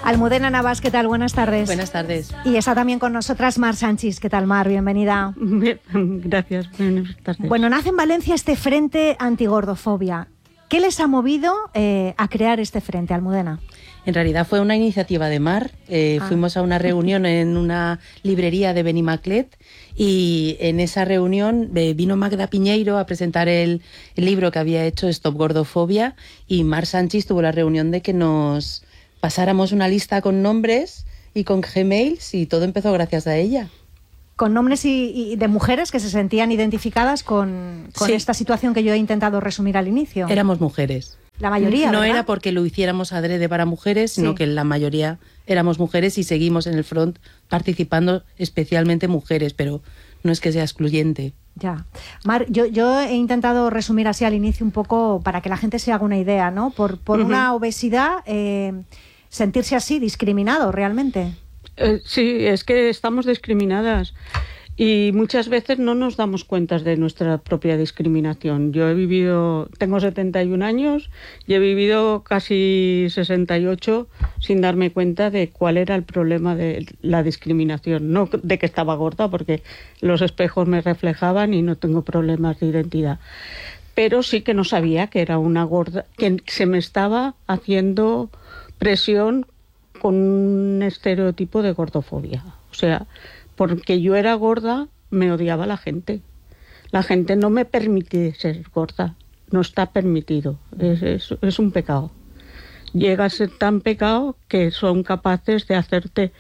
Almudena Navas, ¿qué tal? Buenas tardes. Buenas tardes. Y está también con nosotras Mar Sanchis. ¿Qué tal, Mar? Bienvenida. Gracias. Buenas tardes. Bueno, nace en Valencia este Frente Antigordofobia. ¿Qué les ha movido a crear este frente, Almudena? En realidad fue una iniciativa de Mar. Fuimos a una reunión en una librería de Benimaclet y en esa reunión vino Magda Piñeiro a presentar el libro que había hecho, Stop Gordofobia, y Mar Sanchis tuvo la reunión de que nos pasáramos una lista con nombres y con Gmails, y todo empezó gracias a ella. Con nombres y de mujeres que se sentían identificadas con Sí. esta situación que yo he intentado resumir al inicio. Éramos mujeres. La mayoría, No ¿verdad? era porque lo hiciéramos adrede para mujeres, sino Sí. que la mayoría éramos mujeres y seguimos en el front participando, especialmente mujeres, pero no es que sea excluyente. Ya. Mar, yo he intentado resumir así al inicio un poco para que la gente se haga una idea, ¿no? Por una obesidad, sentirse así discriminado realmente. Sí, es que estamos discriminadas y muchas veces no nos damos cuenta de nuestra propia discriminación. Tengo 71 años y he vivido casi 68 sin darme cuenta de cuál era el problema de la discriminación. No de que estaba gorda, porque los espejos me reflejaban y no tengo problemas de identidad. Pero sí que no sabía que era una gorda, que se me estaba haciendo presión con un estereotipo de gordofobia. O sea, porque yo era gorda, me odiaba la gente. La gente no me permite ser gorda. No está permitido. Es un pecado. Llega a ser tan pecado que son capaces de hacerte...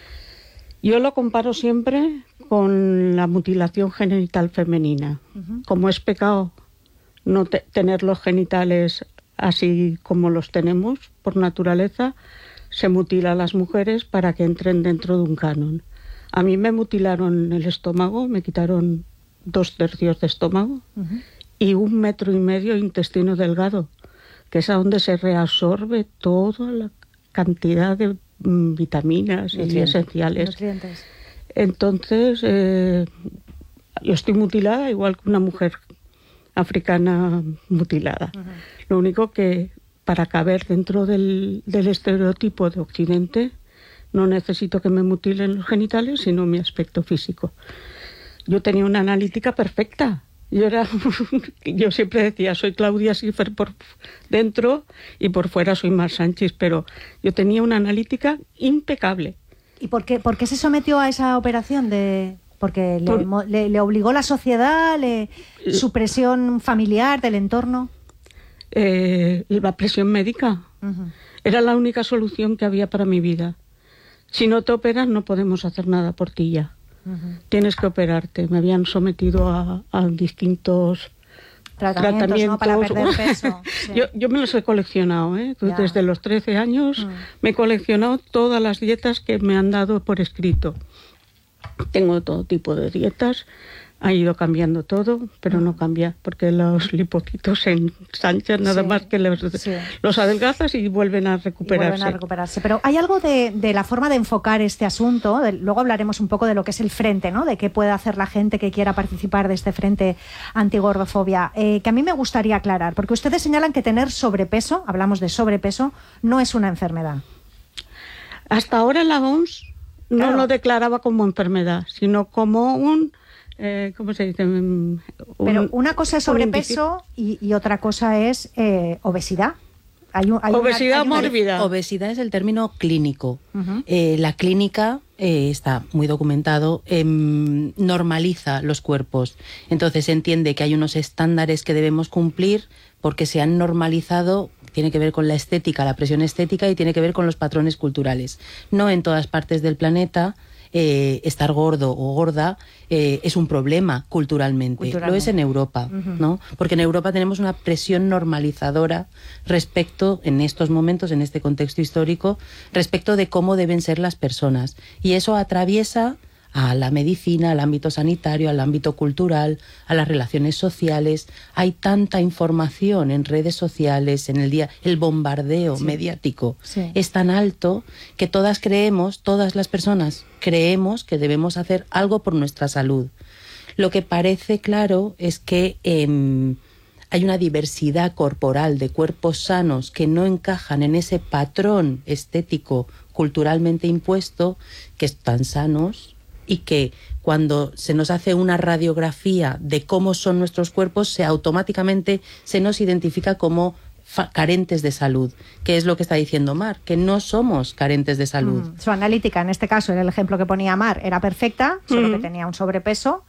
Yo lo comparo siempre con la mutilación genital femenina. Como es pecado no tener los genitales así como los tenemos por naturaleza, se mutila a las mujeres para que entren dentro de un canon. A mí me mutilaron el estómago, me quitaron 2/3 de estómago y 1,5 metros de intestino delgado, que es a donde se reabsorbe toda la cantidad de vitaminas y esenciales. Nutrientes. Entonces, yo estoy mutilada igual que una mujer africana mutilada. Lo único que para caber dentro del estereotipo de Occidente no necesito que me mutilen los genitales, sino mi aspecto físico. Yo tenía una analítica perfecta. Yo siempre decía, soy Claudia Schiffer por dentro y por fuera soy Mar Sanchis, pero yo tenía una analítica impecable. ¿Y por qué se sometió a esa operación? Porque le obligó la sociedad, su presión familiar, del entorno. La presión médica. Era la única solución que había para mi vida. Si no te operas, no podemos hacer nada por ti ya. Tienes que operarte. Me habían sometido a distintos tratamientos. ¿No? Para perder peso. Sí. Yo me los he coleccionado, ¿eh? Desde los 13 años me he coleccionado todas las dietas que me han dado por escrito. Tengo todo tipo de dietas. Ha ido cambiando todo, pero no cambia, porque los lipocitos se ensanchan nada más que los adelgazas y vuelven a recuperarse. Pero hay algo de la forma de enfocar este asunto, luego hablaremos un poco de lo que es el frente, ¿no? De qué puede hacer la gente que quiera participar de este frente antigordofobia, que a mí me gustaría aclarar, porque ustedes señalan que tener sobrepeso, hablamos de sobrepeso, no es una enfermedad. Hasta ahora la OMS no lo declaraba como enfermedad, sino como un... ¿cómo se dice? Pero una cosa es sobrepeso y otra cosa es obesidad. Obesidad mórbida. Obesidad es el término clínico. La clínica está muy documentado, normaliza los cuerpos. Entonces se entiende que hay unos estándares que debemos cumplir porque se han normalizado. Tiene que ver con la estética, la presión estética, y tiene que ver con los patrones culturales. No en todas partes del planeta estar gordo o gorda es un problema culturalmente. Lo es en Europa, ¿no? Porque en Europa tenemos una presión normalizadora respecto, en estos momentos, en este contexto histórico, respecto de cómo deben ser las personas. Y eso atraviesa a la medicina, al ámbito sanitario, al ámbito cultural, a las relaciones sociales. Hay tanta información en redes sociales, en el día, el bombardeo mediático es tan alto que todas las personas creemos que debemos hacer algo por nuestra salud. Lo que parece claro es que hay una diversidad corporal de cuerpos sanos que no encajan en ese patrón estético culturalmente impuesto, que están sanos y que cuando se nos hace una radiografía de cómo son nuestros cuerpos, automáticamente se nos identifica como carentes de salud, que es lo que está diciendo Mar, que no somos carentes de salud. Su analítica, en este caso, era el ejemplo que ponía Mar, era perfecta, solo que tenía un sobrepeso,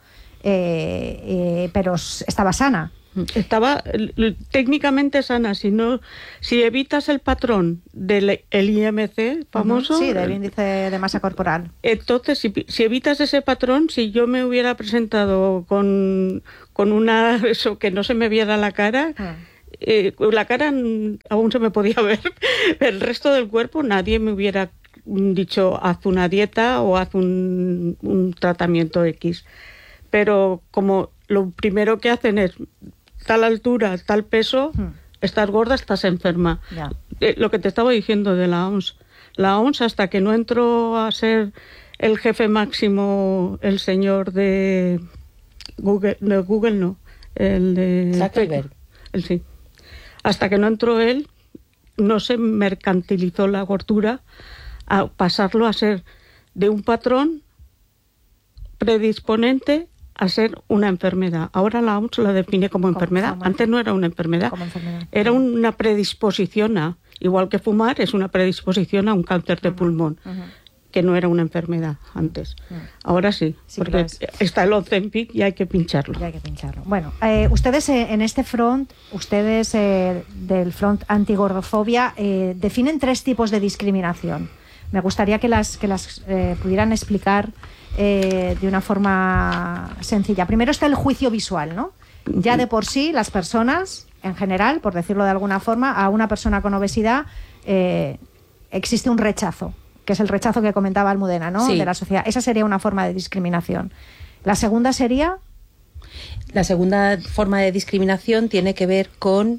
pero estaba sana. Estaba técnicamente sana. Si evitas el patrón del IMC famoso, sí, del índice de masa corporal. Entonces, si evitas ese patrón, si yo me hubiera presentado con eso que no se me viera la cara, la cara aún se me podía ver, el resto del cuerpo nadie me hubiera dicho haz una dieta o haz un tratamiento X. Pero como lo primero que hacen es tal altura, tal peso, estás gorda, estás enferma. Lo que te estaba diciendo de la OMS. La OMS, hasta que no entró a ser el jefe máximo, el señor de Google, el de Zuckerberg. Sí. Hasta que no entró él, no se mercantilizó la gordura a pasarlo a ser de un patrón predisponente a ser una enfermedad. Ahora la OMS la define como enfermedad. Antes no era una enfermedad. Era una predisposición igual que fumar, es una predisposición a un cáncer de pulmón, que no era una enfermedad antes. Ahora sí, porque está el Ozempic y hay que pincharlo. Bueno, ustedes en este front, del front antigordofobia, definen 3 tipos de discriminación. Me gustaría que las pudieran explicar de una forma sencilla. Primero está el juicio visual, ¿no? Ya de por sí las personas, en general, por decirlo de alguna forma, a una persona con obesidad existe un rechazo, que es el rechazo que comentaba Almudena, ¿no? Sí. De la sociedad. Esa sería una forma de discriminación. La segunda sería... La segunda forma de discriminación tiene que ver con...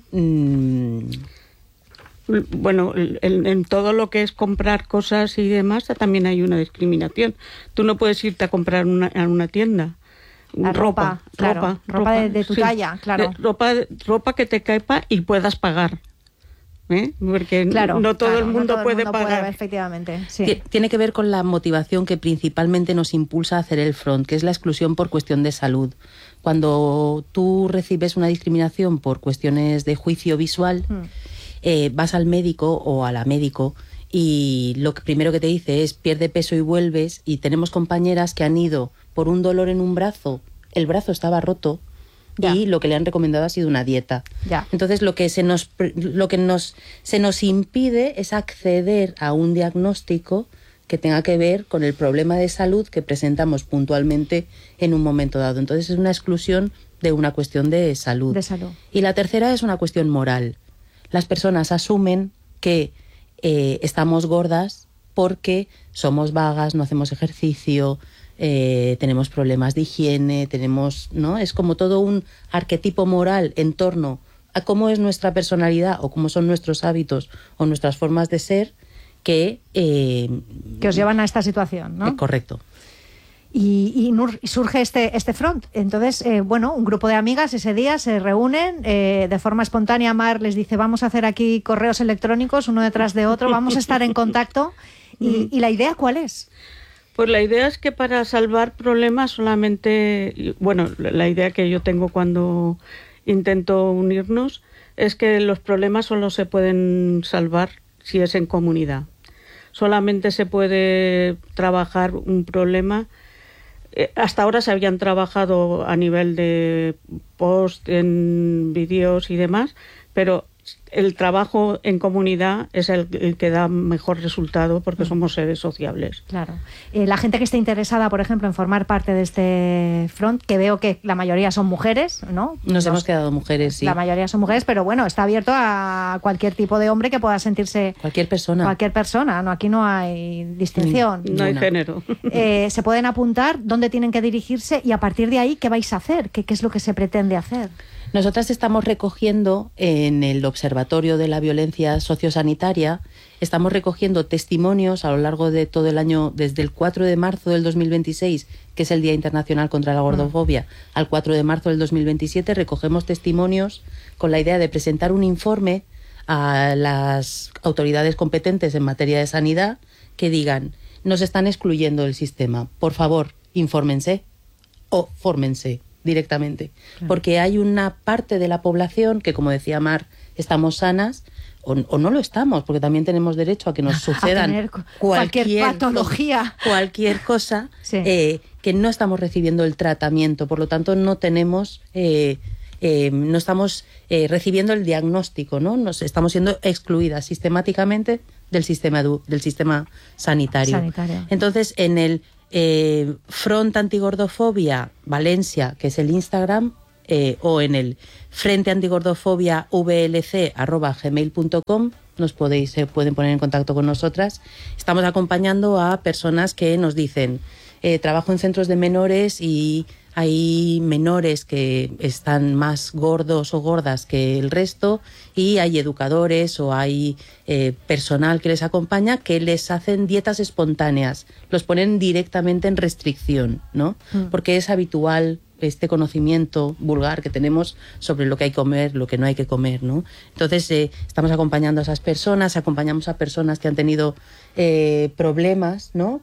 Bueno, en todo lo que es comprar cosas y demás también hay una discriminación. Tú no puedes irte a comprar a una tienda. Ropa de tu talla, claro. Ropa que te quepa y puedas pagar. Porque no todo el mundo puede pagar. Efectivamente, sí. Tiene que ver con la motivación que principalmente nos impulsa a hacer el front, que es la exclusión por cuestión de salud. Cuando tú recibes una discriminación por cuestiones de juicio visual, vas al médico o a la médico y lo primero que te dice es pierde peso y vuelves, y tenemos compañeras que han ido por un dolor en un brazo, el brazo estaba roto, y lo que le han recomendado ha sido una dieta. Entonces lo que se nos impide es acceder a un diagnóstico que tenga que ver con el problema de salud que presentamos puntualmente en un momento dado. Entonces es una exclusión de una cuestión de salud. Y la tercera es una cuestión moral. Las personas asumen que estamos gordas porque somos vagas, no hacemos ejercicio, tenemos problemas de higiene, ¿no? Es como todo un arquetipo moral en torno a cómo es nuestra personalidad o cómo son nuestros hábitos o nuestras formas de ser que os llevan a esta situación, ¿no? Correcto. Y surge este front. Entonces, un grupo de amigas ese día se reúnen, de forma espontánea. Mar les dice, vamos a hacer aquí correos electrónicos uno detrás de otro, vamos a estar en contacto. ¿Y la idea cuál es? Pues la idea es que para salvar problemas solamente, la idea que yo tengo cuando intento unirnos es que los problemas solo se pueden salvar si es en comunidad. Solamente se puede trabajar un problema. Hasta ahora se habían trabajado a nivel de post, en vídeos y demás, pero el trabajo en comunidad es el que da mejor resultado porque somos seres sociables. Claro. La gente que esté interesada, por ejemplo, en formar parte de este front, que veo que la mayoría son mujeres, ¿no? Nos hemos quedado mujeres, sí. La mayoría son mujeres, pero está abierto a cualquier tipo de hombre que pueda sentirse... Cualquier persona, ¿no? Aquí no hay distinción. No hay género. Se pueden apuntar, dónde tienen que dirigirse y a partir de ahí, ¿qué vais a hacer? ¿Qué es lo que se pretende hacer? Nosotras estamos recogiendo en el Observatorio de la Violencia Sociosanitaria estamos recogiendo testimonios a lo largo de todo el año, desde el 4 de marzo del 2026, que es el Día Internacional contra la Gordofobia, al 4 de marzo del 2027, recogemos testimonios con la idea de presentar un informe a las autoridades competentes en materia de sanidad que digan: nos están excluyendo del sistema, por favor, infórmense o fórmense directamente. Claro. Porque hay una parte de la población que, como decía Mar, estamos sanas o no lo estamos, porque también tenemos derecho a que nos sucedan cualquier patología, cualquier cosa, sí. Que no estamos recibiendo el tratamiento, por lo tanto no tenemos... no estamos recibiendo el diagnóstico, ¿no? Nos estamos siendo excluidas sistemáticamente del sistema sanitario. Entonces, en el Front Antigordofobia Valencia, que es el Instagram, o en el Frente Antigordofobia vlc@gmail.com, se pueden poner en contacto con nosotras. Estamos acompañando a personas que nos dicen: trabajo en centros de menores y hay menores que están más gordos o gordas que el resto, y hay educadores o hay personal que les acompaña que les hacen dietas espontáneas, los ponen directamente en restricción, ¿no? Porque es habitual este conocimiento vulgar que tenemos sobre lo que hay que comer, lo que no hay que comer, ¿no? Entonces estamos acompañando a esas personas, acompañamos a personas que han tenido problemas, ¿no?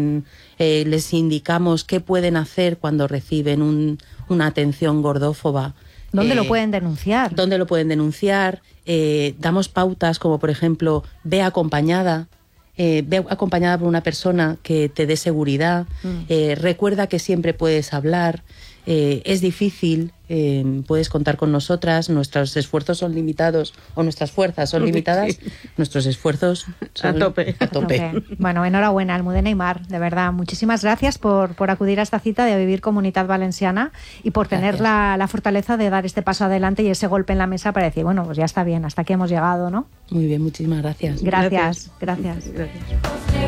Les indicamos qué pueden hacer cuando reciben una atención gordófoba. ¿Dónde lo pueden denunciar? ¿Dónde lo pueden denunciar? Damos pautas como, por ejemplo, ve acompañada por una persona que te dé seguridad. Recuerda que siempre puedes hablar. Es difícil, puedes contar con nosotras, nuestros esfuerzos son limitados, o nuestras fuerzas son limitadas, sí. Nuestros esfuerzos son a tope. Bueno, enhorabuena, Almudena y Mar, de verdad, muchísimas gracias por acudir a esta cita de Vivir Comunitat Valenciana y por tener la fortaleza de dar este paso adelante y ese golpe en la mesa para decir, bueno, pues ya está bien, hasta aquí hemos llegado, ¿no? Muy bien, muchísimas gracias. Gracias.